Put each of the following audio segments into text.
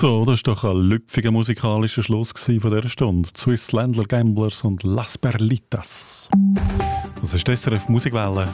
So, das war doch ein lüpfiger musikalischer Schluss von dieser Stunde. Swiss Ländler Gamblers und Las Perlitas. Das ist die SRF Musikwelle.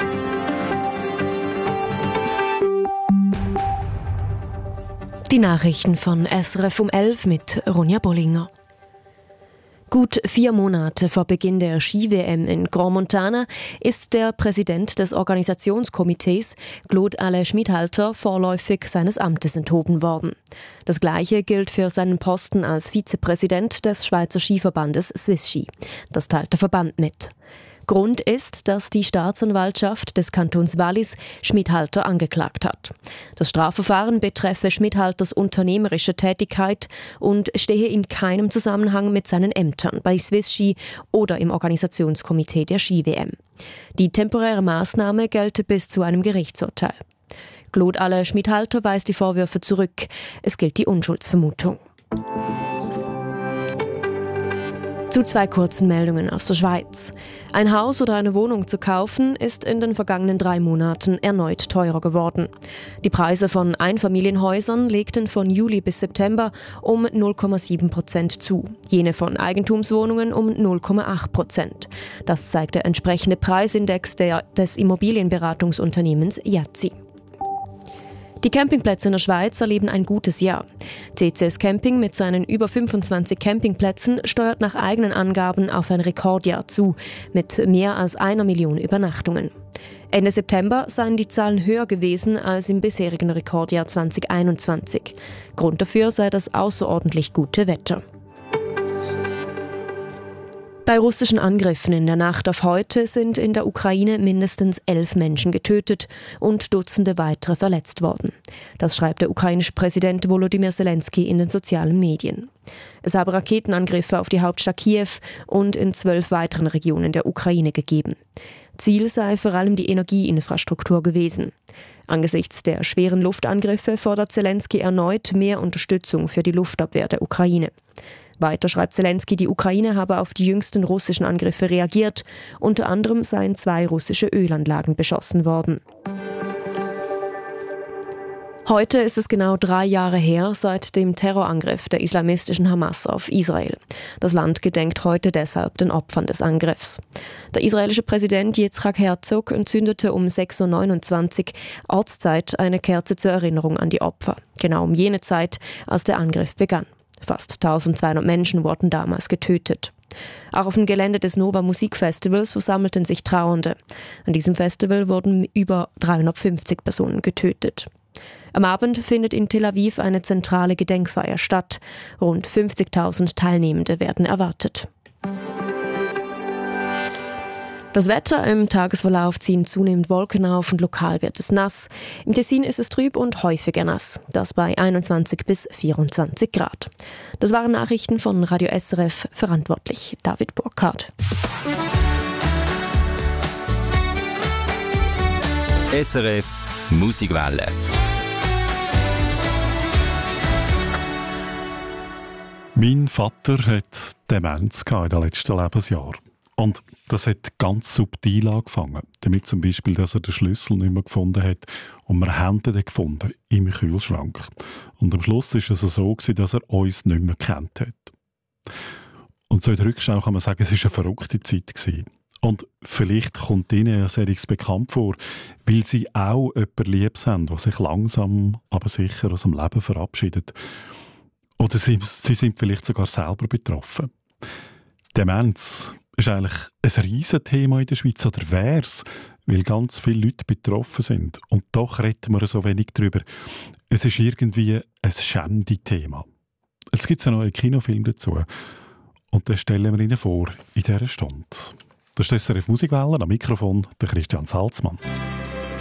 Die Nachrichten von SRF um 11 mit Ronja Bollinger. Gut 4 Monate vor Beginn der Ski-WM in Grand Montana ist der Präsident des Organisationskomitees, Claude Alain Schmidhalter, vorläufig seines Amtes enthoben worden. Das Gleiche gilt für seinen Posten als Vizepräsident des Schweizer Skiverbandes Swiss Ski. Das teilt der Verband mit. Grund ist, dass die Staatsanwaltschaft des Kantons Wallis Schmidhalter angeklagt hat. Das Strafverfahren betreffe Schmidhalters unternehmerische Tätigkeit und stehe in keinem Zusammenhang mit seinen Ämtern bei Swiss Ski oder im Organisationskomitee der Ski-WM. Die temporäre Maßnahme gelte bis zu einem Gerichtsurteil. Claude Alain Schmidhalter weist die Vorwürfe zurück. Es gilt die Unschuldsvermutung. Zu 2 kurzen Meldungen aus der Schweiz. Ein Haus oder eine Wohnung zu kaufen, ist in den vergangenen 3 Monaten erneut teurer geworden. Die Preise von Einfamilienhäusern legten von Juli bis September um 0,7% zu, jene von Eigentumswohnungen um 0,8%. Das zeigt der entsprechende Preisindex des Immobilienberatungsunternehmens Jazzi. Die Campingplätze in der Schweiz erleben ein gutes Jahr. TCS Camping mit seinen über 25 Campingplätzen steuert nach eigenen Angaben auf ein Rekordjahr zu, mit mehr als 1 Million Übernachtungen. Ende September seien die Zahlen höher gewesen als im bisherigen Rekordjahr 2021. Grund dafür sei das außerordentlich gute Wetter. Bei russischen Angriffen in der Nacht auf heute sind in der Ukraine mindestens 11 Menschen getötet und Dutzende weitere verletzt worden. Das schreibt der ukrainische Präsident Volodymyr Zelensky in den sozialen Medien. Es habe Raketenangriffe auf die Hauptstadt Kiew und in 12 weiteren Regionen der Ukraine gegeben. Ziel sei vor allem die Energieinfrastruktur gewesen. Angesichts der schweren Luftangriffe fordert Zelensky erneut mehr Unterstützung für die Luftabwehr der Ukraine. Weiter schreibt Zelensky, die Ukraine habe auf die jüngsten russischen Angriffe reagiert. Unter anderem seien 2 russische Ölanlagen beschossen worden. Heute ist es genau 3 Jahre her seit dem Terrorangriff der islamistischen Hamas auf Israel. Das Land gedenkt heute deshalb den Opfern des Angriffs. Der israelische Präsident Yitzhak Herzog entzündete um 6.29 Uhr Ortszeit eine Kerze zur Erinnerung an die Opfer. Genau um jene Zeit, als der Angriff begann. Fast 1200 Menschen wurden damals getötet. Auch auf dem Gelände des Nova Musikfestivals versammelten sich Trauernde. An diesem Festival wurden über 350 Personen getötet. Am Abend findet in Tel Aviv eine zentrale Gedenkfeier statt. Rund 50.000 Teilnehmende werden erwartet. Das Wetter: im Tagesverlauf ziehen zunehmend Wolken auf und lokal wird es nass. Im Tessin ist es trüb und häufiger nass. Das bei 21 bis 24 Grad. Das waren Nachrichten von Radio SRF, verantwortlich David Burkhardt. SRF Musikwelle. Mein Vater hat Demenz in den letzten Lebensjahren. Und das hat ganz subtil angefangen. Damit zum Beispiel, dass er den Schlüssel nicht mehr gefunden hat und wir haben ihn gefunden im Kühlschrank. Und am Schluss war es so, dass er uns nicht mehr gekannt hat. Und so in der Rückschau kann man sagen, es war eine verrückte Zeit gewesen. Und vielleicht kommt Ihnen ja sehr bekannt vor, weil Sie auch jemanden lieb haben, der sich langsam, aber sicher aus dem Leben verabschiedet. Oder Sie sind vielleicht sogar selber betroffen. Demenz ist eigentlich ein Riesenthema in der Schweiz, oder wäre es, weil ganz viele Leute betroffen sind. Und doch reden wir so wenig darüber. Es ist irgendwie ein Schande-Thema. Jetzt gibt es einen neuen Kinofilm dazu. Und den stellen wir Ihnen vor in dieser Stunde. Das ist SRF Musikwelle, am Mikrofon der Christian Salzmann.